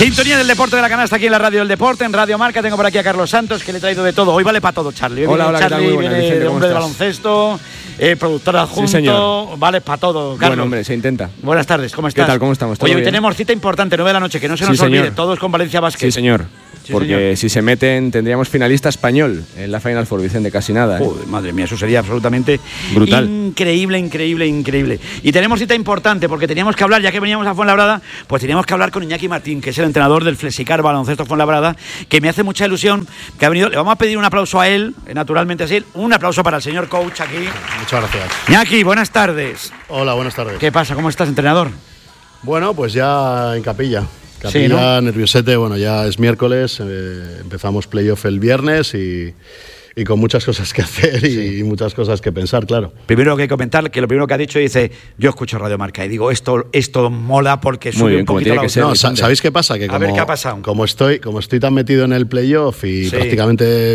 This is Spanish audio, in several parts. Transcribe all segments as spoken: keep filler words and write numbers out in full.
Sintonía del deporte de la canasta aquí en la Radio del Deporte, en Radio Marca. Tengo por aquí a Carlos Santos, que le he traído de todo. Hoy vale para todo, Charlie. Hoy hola, hola, Charlie, ¿qué tal? Muy buena, viene Vicente, hombre de estás? baloncesto, eh, productor adjunto. Sí, señor. Vale para todo, Carlos. Bueno, hombre, se intenta. Buenas tardes, ¿cómo estás? ¿Qué tal? ¿Cómo estamos? Oye, hoy bien? tenemos cita importante, nueve de la noche, que no se nos sí, olvide. Señor. Todos con Valencia Basket. Sí, señor. Sí, Porque señor. si se meten, tendríamos finalista español en la Final Four, Vicente, casi nada. ¿eh? Joder, madre mía, eso sería absolutamente brutal. Increíble, increíble, increíble. Y tenemos cita importante porque teníamos que hablar, ya que veníamos a Fuenlabrada, pues teníamos que hablar con Iñaki Martín, que es el entrenador del Flexicar Baloncesto Fuenlabrada, que me hace mucha ilusión que ha venido. Le vamos a pedir un aplauso a él, naturalmente así. Un aplauso para el señor coach aquí. Muchas gracias. Iñaki, buenas tardes. Hola, buenas tardes. ¿Qué pasa? ¿Cómo estás, entrenador? Bueno, pues ya en capilla. Capilla, Sí, ¿no? nerviosete, bueno, ya es miércoles, eh, empezamos playoff el viernes y, y con muchas cosas que hacer y, Sí. y muchas cosas que pensar, claro. Primero que hay que comentar que lo primero que ha dicho dice, yo escucho Radio Marca y digo, esto, esto mola porque sube bien, un como poquito tiene la que voz. ser. No, Vicente. sa- ¿sabéis qué pasa? Que A como, ver, ¿qué ha pasado? Como estoy, como estoy tan metido en el playoff y Sí. prácticamente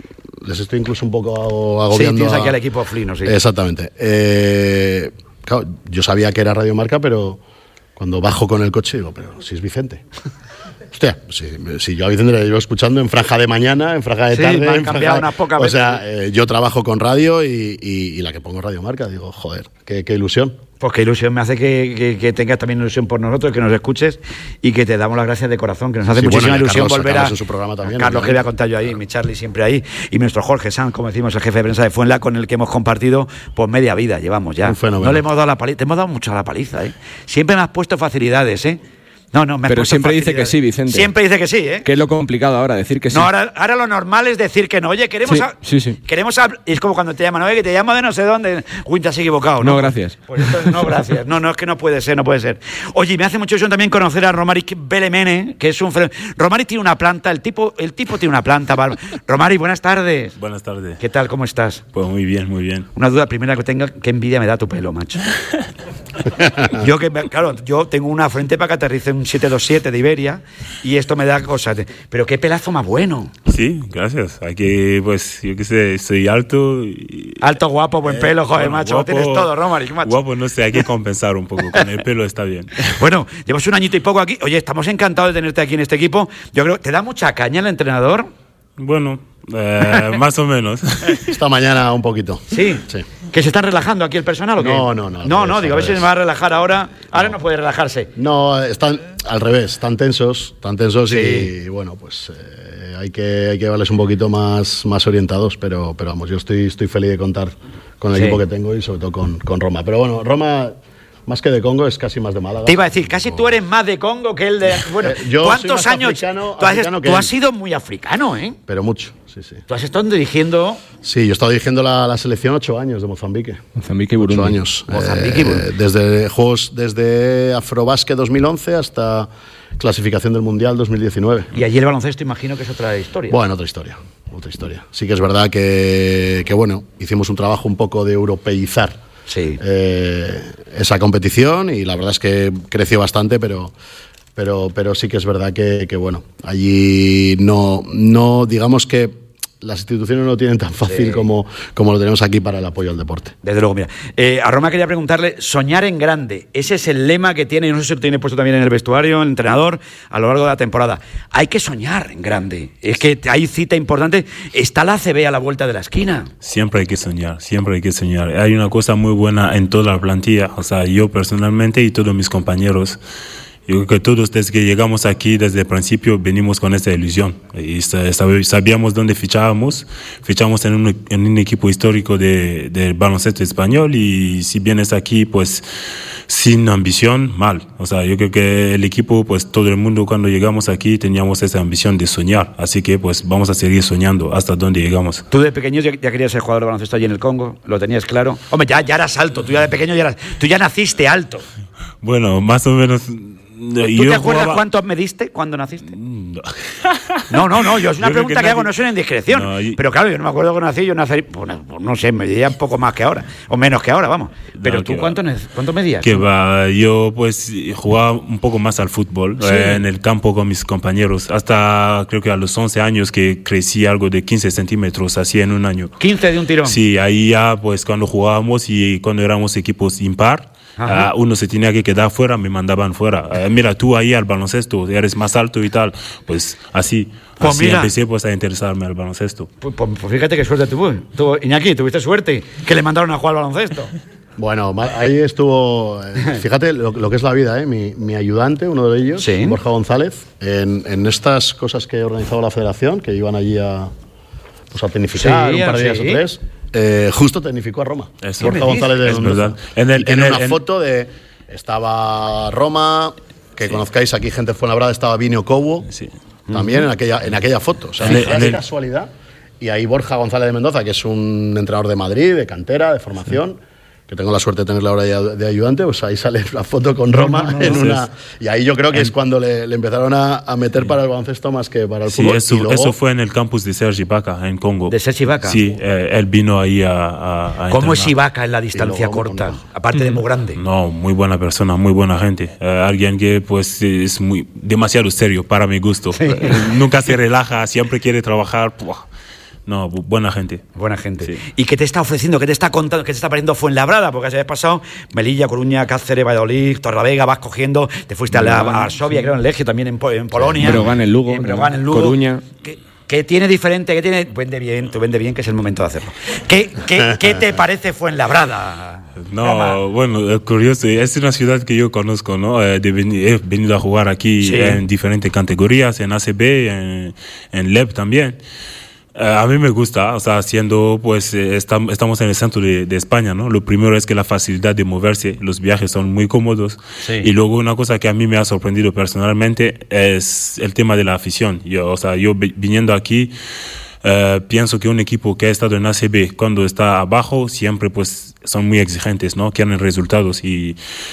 les estoy incluso un poco Sí, agobiando. tienes aquí a- al equipo Flino, sí. Exactamente. Eh, claro, yo sabía que era Radio Marca, pero cuando bajo con el coche digo, pero si es Vicente. Hostia, si, si yo a Vicente le llevo escuchando en franja de mañana, en franja de Sí, tarde. me han en cambiado franja- unas pocas O veces. sea, eh, yo trabajo con radio y, y- y la que pongo Radio Marca, digo, joder, qué, qué ilusión. Pues qué ilusión me hace que, que, que tengas también ilusión por nosotros, que nos escuches y que te damos las gracias de corazón, que nos hace Sí, muchísima bueno, y a ilusión Carlos- a volver Carlos a, en su programa también, a Carlos, ¿no? que voy a contar yo ahí, mi Charlie siempre ahí, y nuestro Jorge Sanz, como decimos, el jefe de prensa de Fuenla, con el que hemos compartido pues media vida, llevamos ya. Un fenómeno. No le hemos dado la paliza, te hemos dado mucho la paliza, ¿eh? Siempre me has puesto facilidades, ¿eh? No, no, me has Pero puesto siempre dice que facilidades. sí, Vicente. Siempre dice que sí, ¿eh? Que es lo complicado ahora, decir que sí. No, ahora, ahora lo normal es decir que no. Oye, queremos. Sí, a- sí, sí. Queremos a- es como cuando te llaman, oye, que te llamo de no sé dónde. Uy, te has equivocado, ¿no? No, gracias. Pues esto es no, gracias. No, no, es que no puede ser, no puede ser. Oye, me hace mucha ilusión también conocer a Romaric Belemene, que es un. fre- Romaric tiene una planta, el tipo, el tipo tiene una planta. Val- Romaric, buenas tardes. Buenas tardes. ¿Qué tal? ¿Cómo estás? Pues muy bien, muy bien. Una duda primera que tenga, qué envidia me da tu pelo, macho. Yo que, me- claro, yo tengo una frente para que aterrice un siete dos siete de Iberia y esto me da cosas. de- Pero qué pelazo más bueno. Sí, gracias. Aquí, pues, yo qué sé, soy alto. Y, Alto, guapo, buen eh, pelo, joder, bueno, macho. guapo- Tienes todo, Romaric, macho. Guapo, no sé, hay que compensar un poco. Con el pelo está bien. Bueno, llevas un añito y poco aquí. Oye, estamos encantados de tenerte aquí en este equipo. Yo creo, ¿te da mucha caña el entrenador? Bueno, eh, más o menos. Esta mañana un poquito. Sí. Sí. ¿Que se están relajando aquí el personal o qué? No, no, no, al No, revés, no, digo, a al ver si se revés. me va a relajar ahora. Ahora no, puede relajarse. No, están al revés, están tensos, están tensos Sí. y bueno, pues eh, hay que hay que llevarles un poquito más, más orientados, pero, pero vamos, yo estoy, estoy feliz de contar con el Sí. equipo que tengo y sobre todo con, con Roma. Pero bueno, Roma, más que de Congo, es casi más de Málaga. Te iba a decir, casi tú eres más de Congo que el de. Bueno, Eh, yo ¿cuántos soy más años? africano- tú has, africano que tú él. has sido muy africano, ¿eh? Pero mucho, sí, sí. Tú has estado dirigiendo. Sí, yo he estado dirigiendo la, la selección ocho años de Mozambique. Mozambique y Burundi. Ocho años. Mozambique y Burundi. Eh, desde juegos, desde Afrobasket dos mil once hasta clasificación del Mundial dos mil diecinueve. Y allí el baloncesto, imagino que es otra historia. Bueno, otra historia, otra historia. Sí que es verdad que, que bueno, hicimos un trabajo un poco de europeizar Sí. eh, esa competición y la verdad es que creció bastante, pero, pero, pero sí que es verdad que, que bueno, allí no, no, digamos que las instituciones no lo tienen tan fácil Sí. como, como lo tenemos aquí para el apoyo al deporte. Desde luego, mira. Eh, a Roma quería preguntarle, soñar en grande. Ese es el lema que tiene, y no sé si lo tiene puesto también en el vestuario, el entrenador, a lo largo de la temporada. Hay que soñar en grande. Es que hay cita importante. Está la A C B a la vuelta de la esquina. Siempre hay que soñar, siempre hay que soñar. Hay una cosa muy buena en toda la plantilla. O sea, yo personalmente y todos mis compañeros. Yo creo que todos desde que llegamos aquí, desde el principio, venimos con esta ilusión. Y sabíamos dónde fichábamos. Fichamos en un, en un equipo histórico de, del baloncesto español y si vienes aquí, pues sin ambición, mal. O sea, yo creo que el equipo, pues todo el mundo cuando llegamos aquí teníamos esa ambición de soñar. Así que pues vamos a seguir soñando hasta donde llegamos. Tú de pequeño ya, ya querías ser jugador de baloncesto allí en el Congo, lo tenías claro. Hombre, ya, ya eras alto, tú ya de pequeño ya eras, tú ya naciste alto. Bueno, más o menos. ¿Tú te acuerdas cuánto mediste cuando naciste? No. No, no, no, yo es una Yo creo pregunta que que, hago, nadie- no es una indiscreción. No, y- Pero claro, yo no me acuerdo cuando nací, yo nací, pues, no, pues, no sé, medía un poco más que ahora, o menos que ahora, vamos. Pero No, tú, que ¿cuánto, va. ne- ¿cuánto medías? Que va, yo pues jugaba un poco más al fútbol Sí. eh, en el campo con mis compañeros. Hasta creo que a los once años que crecí algo de quince centímetros, así en un año. quince de un tirón. Sí, ahí ya pues cuando jugábamos y cuando éramos equipos impar, Uh, uno se tenía que quedar fuera, me mandaban fuera. Uh, mira, tú ahí al baloncesto, eres más alto y tal. Pues así, pues así mira, empecé pues, a interesarme al baloncesto. Pues, pues, pues fíjate qué suerte tuvo. Tú, Iñaki, tuviste suerte que le mandaron a jugar al baloncesto. Bueno, ahí estuvo, fíjate lo, lo que es la vida, ¿eh? mi, mi ayudante, uno de ellos, sí. Borja González, en, en estas cosas que ha organizado la federación, que iban allí a, pues a tecnificar sí, un par de días sí. o tres, eh, justo tecnificó a Roma. Eso. Borja González de es verdad. En el, en en el, una en... foto de, estaba Roma, que sí. conozcáis aquí gente de Fuenlabrada, estaba Vinio Cobo, sí. también uh-huh. en, aquella, en aquella foto. O sea, es de casualidad. Y ahí Borja González de Mendoza, que es un entrenador de Madrid, de cantera, de formación, sí. que tengo la suerte de tenerla ahora de ayudante, pues ahí sale la foto con Roma no, no, no, en no, una es. Y ahí yo creo que es cuando le, le empezaron a, a meter para el baloncesto más que para el sí, fútbol. Eso, luego... eso fue en el campus de Serge Ibaka, en Congo. ¿De Serge Ibaka? Sí, eh, él vino ahí a, a, a ¿Cómo es Ibaka en la distancia corta? Con... Aparte de muy grande. No, muy buena persona, muy buena gente. Uh, alguien que pues es muy demasiado serio para mi gusto. Sí. Nunca se relaja, siempre quiere trabajar. Puah. No, buena gente. Buena gente. Sí. ¿Y qué te está ofreciendo? ¿Qué te está contando? ¿Qué te está pariendo Fuenlabrada? Porque has pasado Melilla, Coruña, Cáceres, Valladolid, Torrelavega, vas cogiendo, te fuiste a, la, a Varsovia, creo, en Legio, también en, en Polonia. Breogán en Lugo. En Breogán en Lugo. Coruña. ¿Qué, ¿Qué tiene diferente? ¿Qué tiene? Vende bien, tú vende bien, que es el momento de hacerlo. ¿Qué, qué, qué te parece Fuenlabrada? No, Rama? Bueno, es curioso. Es una ciudad que yo conozco, ¿no? He venido a jugar aquí sí. en diferentes categorías, en A C B, en, en L E B también. A mí me gusta, o sea, siendo, pues, estamos en el centro de, de España, ¿no? Lo primero es que la facilidad de moverse, los viajes son muy cómodos. Sí. Y luego una cosa que a mí me ha sorprendido personalmente es el tema de la afición. Yo, o sea, yo viniendo aquí, uh, pienso que un equipo que ha estado en A C B, cuando está abajo, siempre, pues, son muy exigentes, ¿no? Quieren resultados y...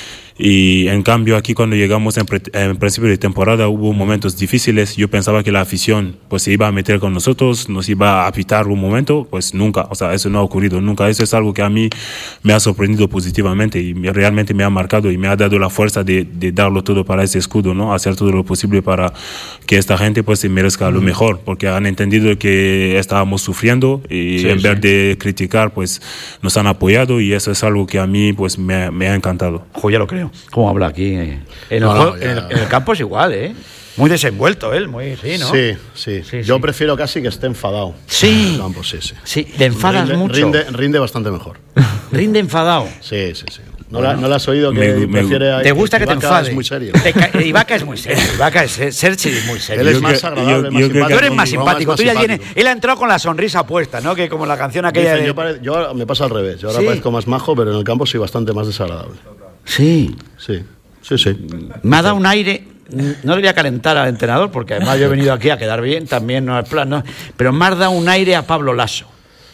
Y en cambio aquí cuando llegamos en, pre, en principio de temporada hubo momentos difíciles. Yo pensaba que la afición pues se iba a meter con nosotros, nos iba a pitar un momento, pues nunca, o sea, eso no ha ocurrido nunca. Eso es algo que a mí me ha sorprendido positivamente y me, realmente me ha marcado y me ha dado la fuerza de, de darlo todo para ese escudo, ¿no? Hacer todo lo posible para que esta gente pues se merezca lo mejor, porque han entendido que estábamos sufriendo y sí, en vez sí. de criticar pues nos han apoyado y eso es algo que a mí pues me, me ha encantado. Jo, ya lo creo. ¿Cómo habla aquí? En el, no, no, en, el, en el campo es igual, ¿eh? Muy desenvuelto él, muy sí, ¿no? Sí, sí. sí Yo sí. prefiero casi que esté enfadado. Sí. En el campo, sí, sí. Sí, le enfadas rinde, mucho. Rinde, rinde bastante mejor. ¿Rinde enfadado? Sí, sí, sí. ¿No, bueno, la, ¿No la has oído que me, prefiere me, ¿Te gusta que Ibaka te enfades? Es muy serio. Te, Ibaka es muy serio. Ibaka es Sergi es muy serio. Él es más agradable, yo, más yo simpático. Tú eres más simpático. Más Tú ya simpático. vienes, él ha entrado con la sonrisa puesta, ¿no? Que como la canción aquella Dicen, de... yo, pare, yo me pasa al revés. Yo ahora ¿Sí? parezco más majo, pero en el campo soy bastante más desagradable. Sí. Sí. Sí, sí. Me ha dado un aire, no le voy a calentar al entrenador, porque además yo he venido aquí a quedar bien, también no es plan, no, pero me ha dado un aire a Pablo Lasso.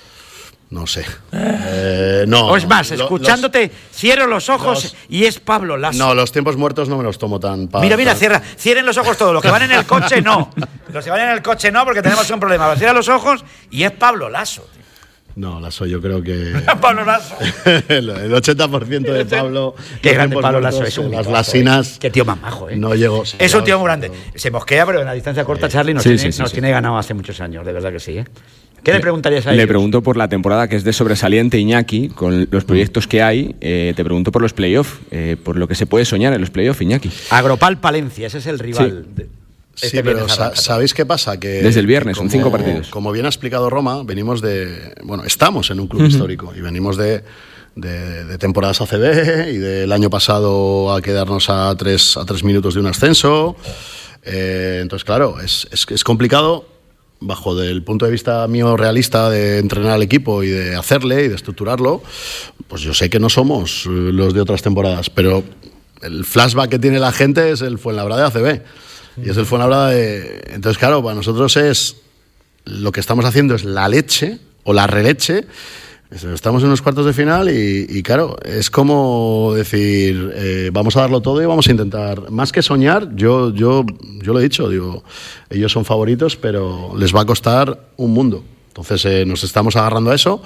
No sé. Eh, no. O es más, lo, escuchándote, los, cierro los ojos los, y es Pablo Lasso. No, los tiempos muertos no me los tomo tan... Pa, mira, mira, tan... cierra, cierren los ojos todos. Los que van en el coche, no. Los que van en el coche, no, porque tenemos un problema. Cierra los ojos y es Pablo Lasso. No, Lasso, yo creo que... Pablo Lasso. El ochenta por ciento de Pablo... Qué grande Pablo Lasso. Es un las lasinas... Eh. Qué tío más majo, ¿eh? No llegó... Sí, es claro, un tío muy grande. Pero... Se mosquea, pero en la distancia corta, sí. Charlie nos, sí, tiene, sí, nos sí, tiene sí. ganado hace muchos años. De verdad que sí, ¿eh? ¿Qué le, le preguntarías a ellos? Le pregunto por la temporada que es de sobresaliente, Iñaki, con los proyectos que hay. Eh, te pregunto por los playoffs, eh, por lo que se puede soñar en los playoffs, Iñaki. Agropal Palencia, ese es el rival. Sí. De... Sí, este pero sa- ¿sabéis qué pasa? Que desde el viernes, como, son cinco partidos. Como bien ha explicado Roma, venimos de... Bueno, estamos en un club uh-huh. histórico y venimos de, de, de temporadas A C B y del año pasado a quedarnos a tres, a tres minutos de un ascenso. Eh, entonces, claro, es, es, es complicado bajo el punto de vista mío realista de entrenar al equipo y de hacerle y de estructurarlo. Pues yo sé que no somos los de otras temporadas, pero el flashback que tiene la gente es el Fuenlabrada de A C B. Y es el Fuenlabrada de... Entonces, claro, para nosotros es... Lo que estamos haciendo es la leche o la releche. Estamos en los cuartos de final y, y claro, es como decir, eh, vamos a darlo todo y vamos a intentar... Más que soñar, yo, yo, yo lo he dicho, digo, ellos son favoritos, pero les va a costar un mundo. Entonces, eh, nos estamos agarrando a eso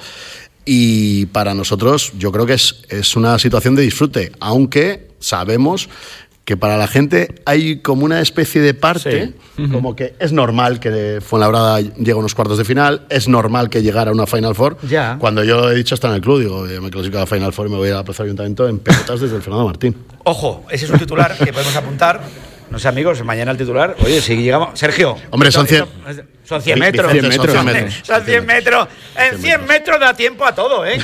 y para nosotros yo creo que es, es una situación de disfrute, aunque sabemos... que para la gente hay como una especie de parte, sí. uh-huh. como que es normal que Fuenlabrada llegue a unos cuartos de final, es normal que llegara a una Final Four. Ya. Cuando yo he dicho hasta en el club, digo, me clasifico a la Final Four y me voy a la Plaza Ayuntamiento en pelotas desde el Fernando Martín. Ojo, ese es un titular que podemos apuntar. No sé, amigos, mañana el titular. Oye, si llegamos... Sergio. Hombre, son cien... Son cien metros. cien metros. Son cien metros. Son cien metros. En cien metros da tiempo a todo, ¿eh?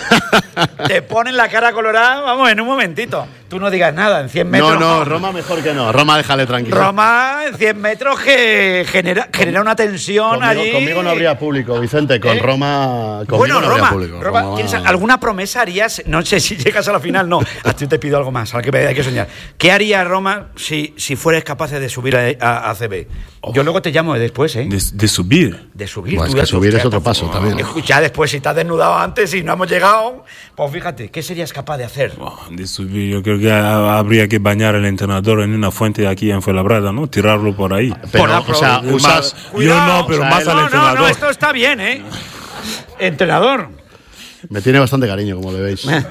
Te ponen la cara colorada, vamos, en un momentito. Tú no digas nada, en cien metros... No, no, Roma mejor que no. Roma déjale tranquilo. Roma en cien metros que genera, genera una tensión conmigo, allí. Conmigo no habría público, Vicente. Con ¿Eh? Roma... Bueno, no Roma. Público. Roma, Roma ¿tienes alguna promesa harías? No sé si llegas a la final, no. A ti te pido algo más, al que hay que soñar. ¿Qué haría Roma si, si fueres capaz de subir a, a, a C B? Oh. Yo luego te llamo después, ¿eh? De, de subir. De subir. Bueno, es que subir es otro paso también. Ya después, si te has desnudado antes y no hemos llegado, pues fíjate, ¿qué serías capaz de hacer? Oh, de subir, yo creo que habría que bañar al entrenador en una fuente aquí en Fuenlabrada, ¿no? Tirarlo por ahí. Pero, por o sea, usas... Yo no, pero o sea, más al no, entrenador. No, no, esto está bien, ¿eh? Entrenador. Me tiene bastante cariño, como le veis. No.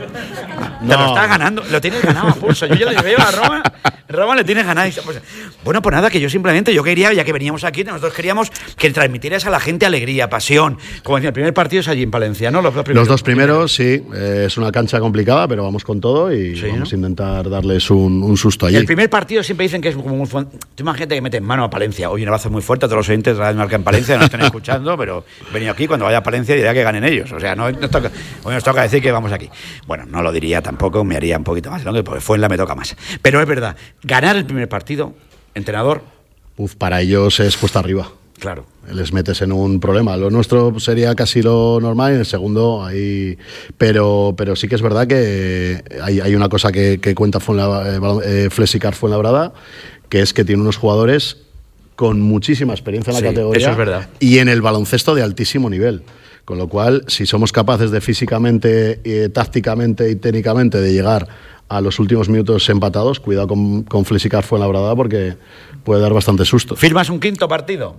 Te lo estás ganando, lo tienes ganado a pulso. Yo ya lo veo a Roma, Roma le tienes ganado. Bueno, pues nada, que yo simplemente, yo quería, ya que veníamos aquí, nosotros queríamos que transmitieras a la gente alegría, pasión. Como decía, el primer partido es allí en Palencia, ¿no? Los dos primeros, Los dos primeros sí, eh, es una cancha complicada, pero vamos con todo y sí, vamos ¿no? a intentar darles un, un susto allí. El primer partido siempre dicen que es como un... Tú imagínate que metes mano a Palencia. Hoy una base muy fuerte, a todos los oyentes de la marca en Palencia no están escuchando, pero he venido aquí, cuando vaya a Palencia dirá que ganen ellos. O sea, no, no toca, hoy nos toca decir que vamos aquí. Bueno, no lo diría tampoco, me haría un poquito más, ¿no? Porque Fuenla me toca más. Pero es verdad, ganar el primer partido, entrenador... Uf, para ellos es cuesta arriba. Claro. Les metes en un problema. Lo nuestro sería casi lo normal y en el segundo ahí... Pero, pero sí que es verdad que hay, hay una cosa que, que cuenta Fuenla, eh, Flexicar Fuenlabrada, que es que tiene unos jugadores con muchísima experiencia en la sí, categoría. Eso es verdad. Y en el baloncesto de altísimo nivel. Con lo cual, si somos capaces de físicamente, eh, tácticamente y técnicamente de llegar a los últimos minutos empatados, cuidado con, con Flexicar Fuenlabrada porque puede dar bastante susto. ¿Firmas un quinto partido?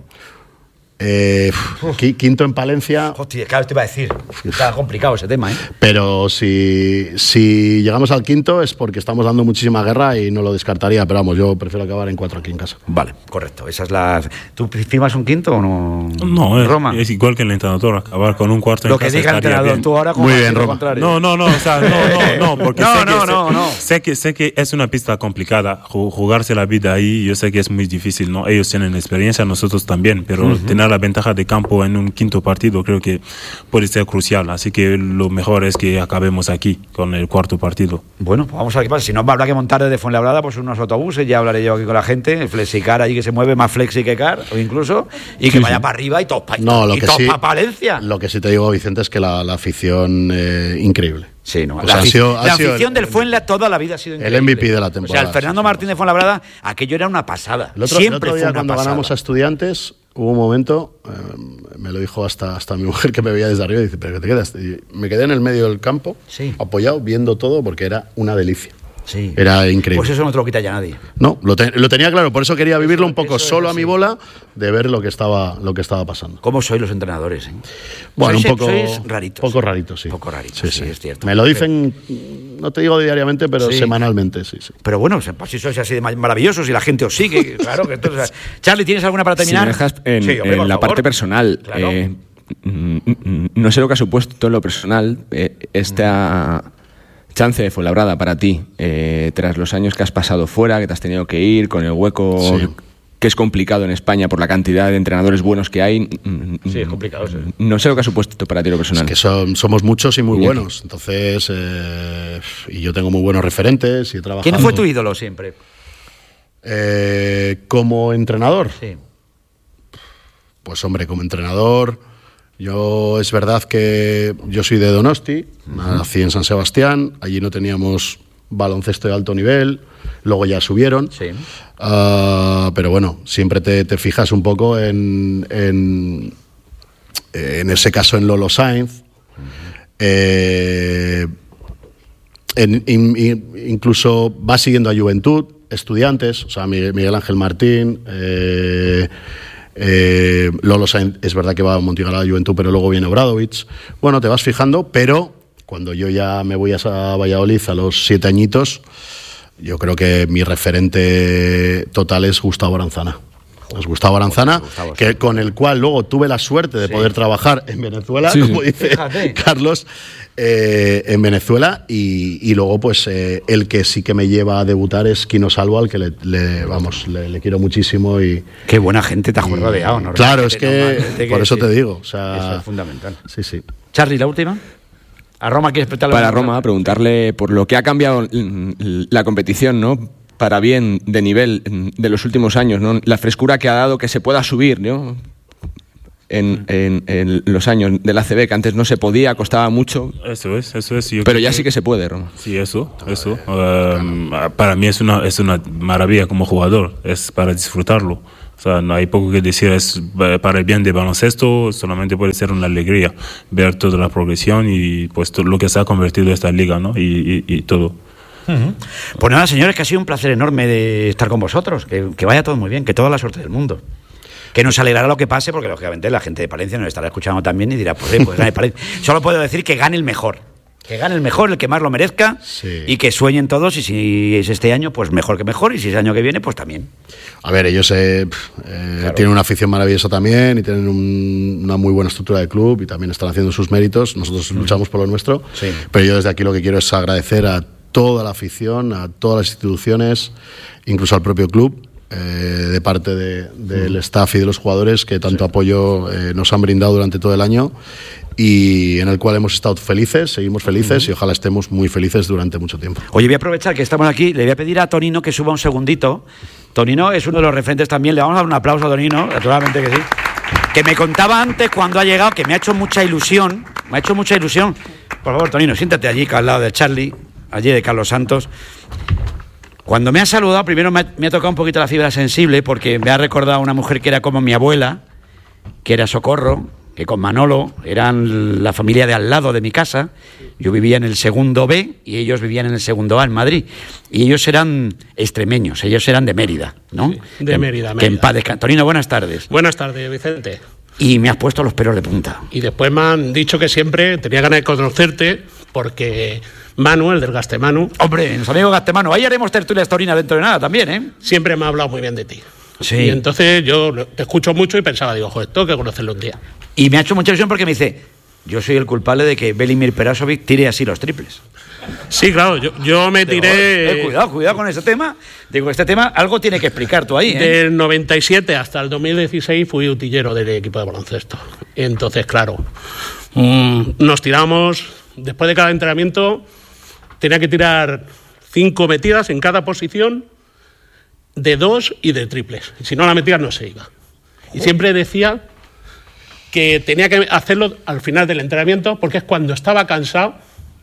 Eh, quinto en Palencia. Hostia, claro, te iba a decir. Está complicado ese tema, ¿eh? Pero si, si llegamos al quinto es porque estamos dando muchísima guerra y no lo descartaría. Pero vamos, yo prefiero acabar en cuatro aquí en casa. Vale, correcto. Esa es la. ¿Tú firmas un quinto o no? No, es, Roma. Es igual que el entrenador, acabar con un cuarto lo en casa. Lo que diga el entrenador, bien. tú ahora como muy bien, Roma. No, no, no, o sea, no, no, no, porque no, sé, no, que, no, sé, no. sé que sé que es una pista complicada. Jugarse la vida ahí, yo sé que es muy difícil, ¿no? Ellos tienen experiencia, nosotros también, pero uh-huh. tener la ventaja de campo en un quinto partido creo que puede ser crucial, así que lo mejor es que acabemos aquí con el cuarto partido. Bueno, pues vamos a ver qué pasa. Si no, habrá que montar desde Fuenlabrada pues unos autobuses, ya hablaré yo aquí con la gente, el Flexicar allí que se mueve más flexi que car, o incluso, y que sí, vaya sí. para arriba y todo para no, y sí, pa Palencia. Lo que sí te digo, Vicente, es que la, la afición eh, increíble. Sí, no, o la, sea, afic- sido, la sido afición el, del Fuenla toda la vida ha sido increíble. El M V P de la temporada. O sea, el Fernando sí, Martín de Fuenlabrada, aquello era una pasada. El otro, Siempre el otro día fue una cuando pasada. ganamos a Estudiantes, hubo un momento, eh, me lo dijo hasta, hasta mi mujer que me veía desde arriba, y dice, ¿pero qué te quedas? Y me quedé en el medio del campo, sí. apoyado, viendo todo, porque era una delicia. Sí. Era increíble. Pues eso no te lo quita ya nadie. No, lo, te, lo tenía claro, por eso quería vivirlo eso, un poco solo a mi sí. bola, de ver lo que estaba, lo que estaba pasando. ¿Cómo sois los entrenadores? Eh? Bueno, sois, un poco sois raritos. Poco raritos, sí. Poco raritos, sí, sí, sí, es cierto. Me lo dicen, no te digo diariamente, pero sí. semanalmente, sí, sí. Pero bueno, pues si sois así de maravillosos y la gente os sigue, claro que entonces, Charlie, ¿tienes alguna para terminar? Si me dejas en, sí, hombre, en la favor. parte personal, claro. eh, no sé lo que ha supuesto en lo personal eh, esta... chance de Fuenlabrada para ti, eh, tras los años que has pasado fuera, que te has tenido que ir, con el hueco sí. que es complicado en España por la cantidad de entrenadores buenos que hay. Sí, es complicado. Sí. No sé lo que ha supuesto para ti lo personal. Es que son, somos muchos y muy y buenos, aquí. entonces, eh, y yo tengo muy buenos referentes y he trabajado. ¿Quién fue tu ídolo siempre? Eh, como entrenador. Sí. Pues hombre, como entrenador... Yo, es verdad que yo soy de Donosti, uh-huh. nací en San Sebastián, allí no teníamos baloncesto de alto nivel, luego ya subieron, sí. uh, pero bueno, siempre te, te fijas un poco en, en, en ese caso en Lolo Sainz, uh-huh. eh, en, in, in, incluso vas siguiendo a Juventud, Estudiantes, o sea, Miguel Ángel Martín... Eh, Eh, Lolo Sainz es verdad que va a Montigalá a Juventud, pero luego viene Obradovic. Bueno, te vas fijando, pero cuando yo ya me voy a Valladolid a los siete añitos, yo creo que mi referente total es Gustavo Aranzana. Es Gustavo Aranzana, Gustavo, que, sí. con el cual luego tuve la suerte de sí. poder trabajar en Venezuela, sí, como dice Fíjate. Carlos, eh, en Venezuela, y, y luego pues eh, el que sí que me lleva a debutar es Quino Salvo, al que le, le vamos le, le quiero muchísimo. Y qué buena gente te has rodeado, ¿no? Claro, es que por eso te digo, o sea, eso es fundamental. Sí, sí. Charly, la última. A Roma quieres preguntarle. Para Roma, preguntarle por lo que ha cambiado la competición, ¿no? Para bien de nivel de los últimos años, ¿no? La frescura que ha dado que se pueda subir, ¿no? En, en, en los años del A C B, que antes no se podía, costaba mucho. Eso es, eso es. Yo pero ya que, sí que se puede, Roma. Sí, eso, eso. Um, para mí es una, es una maravilla como jugador, es para disfrutarlo. O sea, no hay poco que decir, es para el bien de baloncesto, solamente puede ser una alegría ver toda la progresión y pues todo lo que se ha convertido esta liga, ¿no? Y, y, y todo. Uh-huh. Pues nada, señores, que ha sido un placer enorme de estar con vosotros, que, que vaya todo muy bien, que toda la suerte del mundo, que nos alegrará lo que pase, porque lógicamente la gente de Palencia nos estará escuchando también y dirá, pues, eh, pues gane Palencia. Solo puedo decir que gane el mejor, que gane el mejor, el que más lo merezca, sí. y que sueñen todos, y si es este año, pues mejor que mejor, y si es el año que viene, pues también. A ver, ellos eh, eh, claro. tienen una afición maravillosa también, y tienen un, una muy buena estructura de club, y también están haciendo sus méritos. Nosotros mm. luchamos por lo nuestro, sí. pero yo desde aquí lo que quiero es agradecer a toda la afición, a todas las instituciones, incluso al propio club, eh, de parte de, del staff y de los jugadores que tanto sí. apoyo eh, nos han brindado durante todo el año, y en el cual hemos estado felices, seguimos felices, uh-huh. y ojalá estemos muy felices durante mucho tiempo. Oye, voy a aprovechar que estamos aquí, le voy a pedir a Tonino que suba un segundito. Tonino es uno de los referentes también, le vamos a dar un aplauso a Tonino, naturalmente que sí, que me contaba antes cuando ha llegado, que me ha hecho mucha ilusión, me ha hecho mucha ilusión. Por favor, Tonino, siéntate allí al lado de Charly, allí de Carlos Santos. Cuando me ha saludado, primero me ha, me ha tocado un poquito la fibra sensible, porque me ha recordado a una mujer que era como mi abuela, que era Socorro, que con Manolo eran la familia de al lado de mi casa. Yo vivía en el segundo B y ellos vivían en el segundo A en Madrid, y ellos eran extremeños, ellos eran de Mérida, ¿no? Sí, de Mérida, que, Mérida. Que en paz descanse. Tonino, buenas tardes. Buenas tardes, Vicente. Y me has puesto los pelos de punta. Y después me han dicho que siempre tenía ganas de conocerte, porque Manu, el del Gastemanu... Hombre, nuestro amigo Gastemanu, ahí haremos tertulias taurinas dentro de nada también, ¿eh? Siempre me ha hablado muy bien de ti. Sí. Y entonces yo te escucho mucho y pensaba, digo, joder, tengo que conocerlo un día. Y me ha hecho mucha ilusión porque me dice, yo soy el culpable de que Velimir Perasovic tire así los triples. Sí, claro, yo, yo me Digo, tiré... eh, cuidado, cuidado con ese tema. Digo, este tema algo tiene que explicar tú ahí, ¿eh? Del noventa y siete hasta el dos mil dieciséis fui utillero del equipo de baloncesto. Entonces, claro, mmm, nos tiramos, después de cada entrenamiento, tenía que tirar cinco metidas en cada posición, de dos y de triples. Si no la metías, no se iba. Y siempre decía que tenía que hacerlo al final del entrenamiento, porque es cuando estaba cansado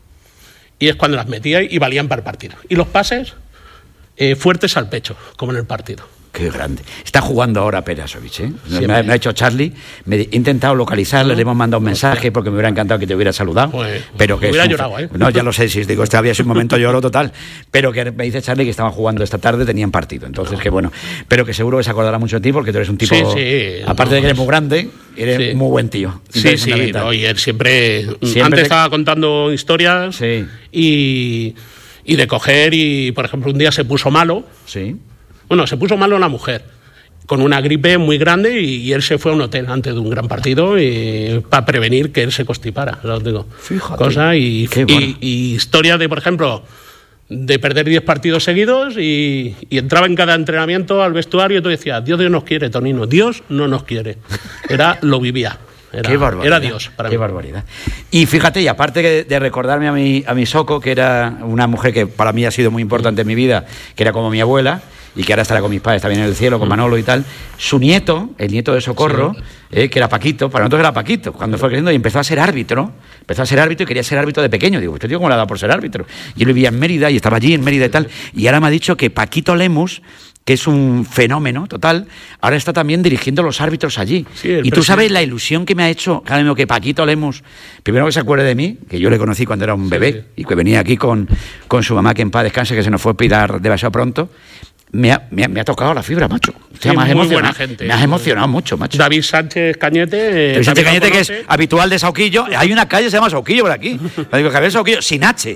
y es cuando las metía y valían para el partido. Y los pases eh, fuertes al pecho, como en el partido. Qué grande. Está jugando ahora Perasovic, ¿eh? Me ha, me ha hecho Charly. Me he intentado localizarle, le hemos mandado un mensaje porque me hubiera encantado que te hubiera saludado. Pues, pero que hubiera un... llorado, ¿eh? No, ya lo sé, si digo, este había sido un momento lloro total. Pero que me dice Charly que estaban jugando esta tarde, tenían partido. Entonces, no. que bueno. Pero que seguro que se acordará mucho de ti porque tú eres un tipo. Sí, sí, aparte no, de que eres muy grande, eres sí. muy buen tío. Sí, sí, no, y él siempre. siempre antes te... estaba contando historias sí. y, y de coger y, por ejemplo, un día se puso malo. Sí. Bueno, se puso malo la mujer, con una gripe muy grande, y, y él se fue a un hotel antes de un gran partido y, para prevenir que él se constipara. Lo digo. Fíjate. Cosa y, bueno. y, y historia de, por ejemplo, de perder diez partidos seguidos y, y entraba en cada entrenamiento al vestuario y tú decías, Dios, Dios nos quiere, Tonino, Dios no nos quiere. Era, lo vivía. Era, Qué barbaridad. Era Dios para Qué mí. barbaridad. Y fíjate, y aparte de recordarme a mi, a mi Soco, que era una mujer que para mí ha sido muy importante en mi vida, que era como mi abuela, y que ahora estará con mis padres también en el cielo, con Manolo y tal, su nieto, el nieto de Socorro, sí. eh, que era Paquito, para nosotros era Paquito, cuando fue creciendo y empezó a ser árbitro, empezó a ser árbitro y quería ser árbitro de pequeño. Digo, ¿este tío cómo le ha dado por ser árbitro? Y él vivía en Mérida y estaba allí en Mérida y tal, y ahora me ha dicho que Paquito Lemus, que es un fenómeno total, ahora está también dirigiendo los árbitros allí. Sí, y tú presidente. sabes la ilusión que me ha hecho, cada vez que Paquito Lemus, primero que se acuerde de mí, que yo le conocí cuando era un bebé, sí, sí. y que venía aquí con, con su mamá, que en paz descanse, que se nos fue a pirar demasiado pronto. Me ha, me, ha, me ha tocado la fibra, macho. O sea, sí, me has muy emocionado, buena gente. Me has emocionado mucho, macho. David Sánchez Cañete. David Sánchez Cañete, que es habitual de Sauquillo. Hay una calle que se llama Sauquillo por aquí. Digo, Javier Sauquillo, sin H.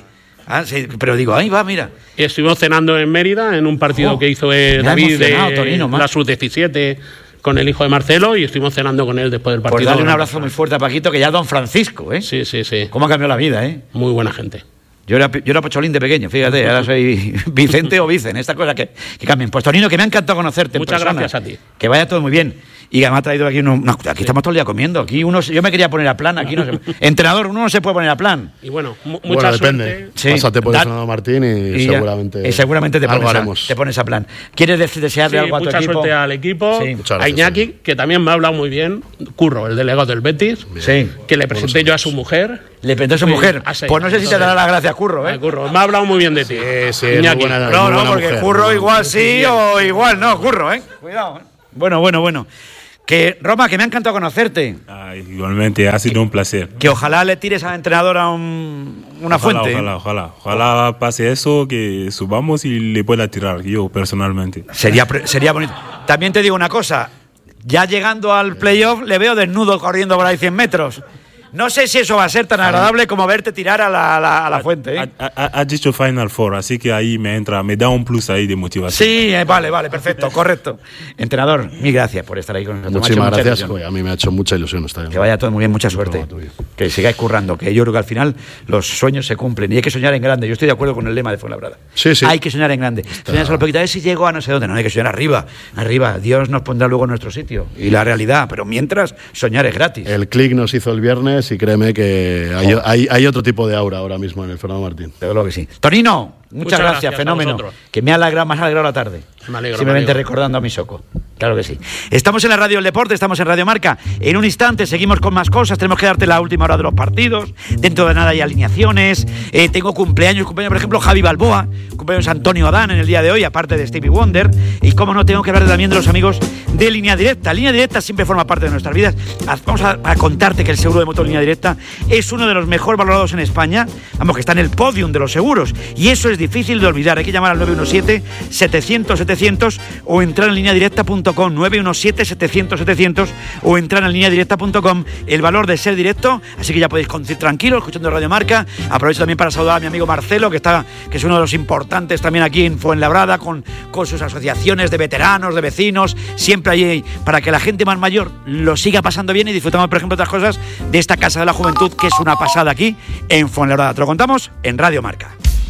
Ah, sí, pero digo, ahí va, mira. Estuvimos cenando en Mérida en un partido Oh, que hizo eh, me ha David de emocionado, Tonino, macho. la sub diecisiete con el hijo de Marcelo y estuvimos cenando con él después del Pues partido. darle un abrazo muy fuerte a Paquito, que ya es don Francisco, ¿eh? Sí, sí, sí. ¿Cómo ha cambiado la vida, eh? Muy buena gente. Yo era, yo era Pocholín de pequeño, fíjate, ahora soy Vicente o Vicen, esta cosa que, que cambien. Pues Tonino, que me ha encantado conocerte. Muchas en persona, gracias a ti. Que vaya todo muy bien. Y además ha traído aquí unos, unos- aquí estamos todo el día comiendo. Aquí uno, yo me quería poner a plan, aquí no se, entrenador, uno no se puede poner a plan. Y bueno, mu- Bueno, mucha depende. suerte. Sí. Pásate por el Da- Fernando Martín y, Y ya- seguramente, y seguramente te algo pones, a, haremos. te pones a plan. ¿Quieres des- desearle Sí, algo a tu mucha equipo? suerte al equipo. Sí. Muchas A gracias, Iñaki, que también me ha hablado muy bien. Curro, el delegado del Betis. Sí. Que le presenté yo a su mujer. Le preguntó a su Sí, mujer. así. Pues no sé si te dará las gracias, Curro, Ah, ¿eh? Curro, me ha hablado muy bien de ti. Sí, sí, es muy Iñaki. buena- No, muy no, buena porque mujer, Curro muy igual buena. sí o igual no, Curro, ¿eh? Cuidado, ¿eh? Bueno, bueno, bueno. Que, Roma, que me ha encantado conocerte. Ah, igualmente, ha sido un placer. Que ojalá le tires al entrenador a un- una Ojalá, fuente. ¿eh? Ojalá, ojalá, ojalá pase eso, que subamos y le pueda tirar yo personalmente. Sería, pre- sería bonito. También te digo una cosa. Ya llegando al playoff, le veo desnudo corriendo por ahí cien metros. No sé si eso va a ser tan agradable como verte tirar a la, a la- a la fuente. ¿eh? Ha, ha- ha dicho Final Four, así que ahí me entra, me da un plus ahí de motivación. Sí, eh, vale, vale, perfecto, correcto. Entrenador, mil gracias por estar ahí con nosotros. Me ha hecho Muchísimas mucha gracias. ilusión. Joder, a mí me ha hecho mucha ilusión estar Que vaya todo muy bien, mucha suerte. Broma tuya. Que sigáis currando, que yo creo que al final los sueños se cumplen y hay que soñar en grande. Yo estoy de acuerdo con el lema de Fuenlabrada. Sí, sí. Hay que soñar en grande. Soñar solo poquito, a ver si llego a no sé dónde. No, hay que soñar arriba, arriba. Dios nos pondrá luego en nuestro sitio y la realidad. Pero mientras, soñar es gratis. El click nos hizo el viernes y créeme que hay, hay, hay otro tipo de aura ahora mismo en el Fernando Martín. Te digo que sí. Tonino, muchas, Muchas gracias, gracias a fenómeno. vosotros. Que me ha alegrado, más alegrado la tarde. Me alegro, Simplemente me alegro. recordando a mi Soco. Claro que sí. Estamos en la Radio del Deporte, estamos en Radio Marca. En un instante seguimos con más cosas. Tenemos que darte la última hora de los partidos. Dentro de nada hay alineaciones. Eh, tengo cumpleaños, cumpleaños, por ejemplo, Javi Balboa. Cumpleaños Antonio Adán en el día de hoy, aparte de Stevie Wonder. Y cómo no, tengo que hablar también de los amigos de Línea Directa. Línea Directa siempre forma parte de nuestras vidas. Haz- Vamos a, a contarte que el seguro de moto Línea Directa es uno de los mejor valorados en España. Vamos, que está en el podium de los seguros. Y eso es difícil de olvidar. Hay que llamar al nueve uno siete, setecientos, setecientos o entrar en línea directa punto com. nueve uno siete, setecientos, setecientos o entrar en línea directa punto com. El valor de ser directo, así que ya podéis conducir tranquilos escuchando Radio Marca. Aprovecho también para saludar a mi amigo Marcelo, que está que es uno de los importantes también aquí en Fuenlabrada, con, con sus asociaciones de veteranos, de vecinos, siempre ahí para que la gente más mayor lo siga pasando bien y disfrutamos, por ejemplo, otras cosas de esta Casa de la Juventud, que es una pasada aquí en Fuenlabrada. Te lo contamos en Radio Marca.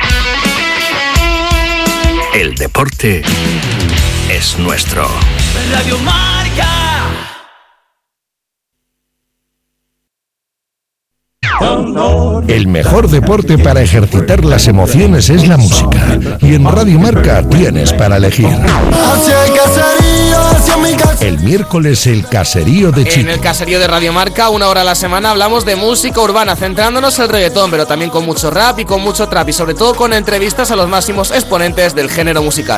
El deporte es nuestro. Radio Marca. El mejor deporte para ejercitar las emociones es la música. Y en Radio Marca tienes para elegir. El miércoles el caserío de En Chico. el caserío de Radio Marca, una hora a la semana, hablamos de música urbana, centrándonos en el reggaetón, pero también con mucho rap y con mucho trap, y sobre todo con entrevistas a los máximos exponentes del género musical.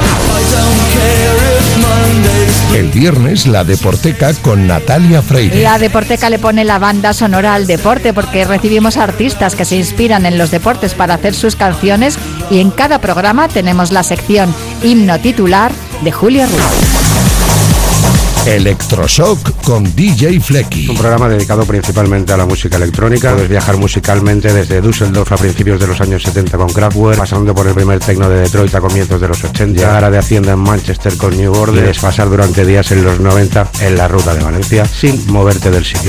El viernes la Deporteca con Natalia Freire. La Deporteca le pone la banda sonora al deporte porque recibimos artistas que se inspiran en los deportes para hacer sus canciones y en cada programa tenemos la sección Himno Titular de Julio Ruiz. Electroshock con D J Flecky. Un programa dedicado principalmente a la música electrónica. Puedes viajar musicalmente desde Düsseldorf a principios de los años setenta con Kraftwerk, pasando por el primer techno de Detroit a comienzos de los ochenta, llegar a de Hacienda en Manchester con New Order y desfasar durante días en los noventa en la ruta de Valencia sin moverte del sitio.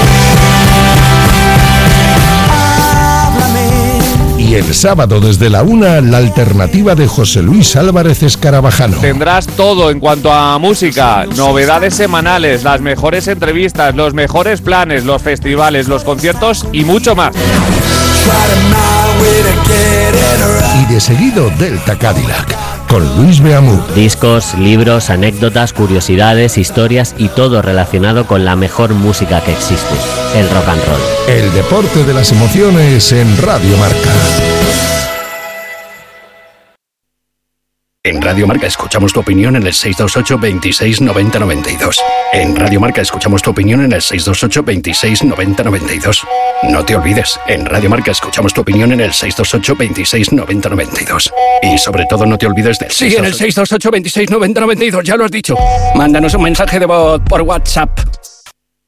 Y el sábado desde la una, la alternativa de José Luis Álvarez Escarabajano. Tendrás todo en cuanto a música, novedades semanales, las mejores entrevistas, los mejores planes, los festivales, los conciertos y mucho más. Y de seguido Delta Cadillac con Luis Beamú. Discos, libros, anécdotas, curiosidades, historias y todo relacionado con la mejor música que existe, el rock and roll. El deporte de las emociones en Radio Marca. En Radio Marca escuchamos tu opinión en el seis dos ocho, veintiséis, noventa, noventa y dos. En Radio Marca escuchamos tu opinión en el seis dos ocho, veintiséis, noventa, noventa y dos. No te olvides, en Radio Marca escuchamos tu opinión en el seis dos ocho, veintiséis, noventa, noventa y dos. Y sobre todo no te olvides del Sí, en el seis dos ocho, veintiséis, noventa, noventa y dos, ya lo has dicho. Mándanos un mensaje de voz por WhatsApp.